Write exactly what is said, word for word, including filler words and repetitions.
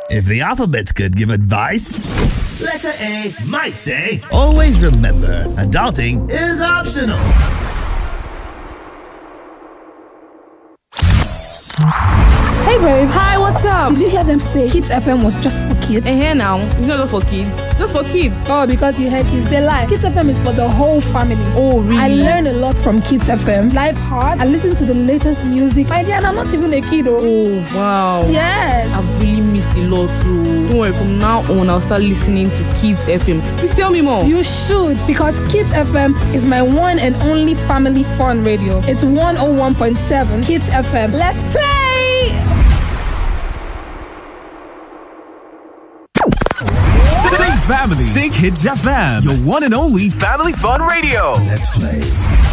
If the alphabet could give advice, letter A might say, always remember, adulting is optional. Hey babe. Hi, what's up? Did you hear them say Kids F M was just for kids? And here now, it's not just for kids. Just for kids. Oh, because you heard kids, they lie. Kids F M is for the whole family. Oh, really? I learn a lot from Kids F M. Life hard. I listen to the latest music. My dear, and I'm not even a kid. Oh, oh wow. Yes. I've really missed a lot too. Don't worry, from now on, I'll start listening to Kids F M. Please tell me more. You should, because Kids F M is my one and only family fun radio. It's one oh one point seven Kids F M. Let's play! Think family. Think Hits F M. Your one and only family fun radio. Let's play.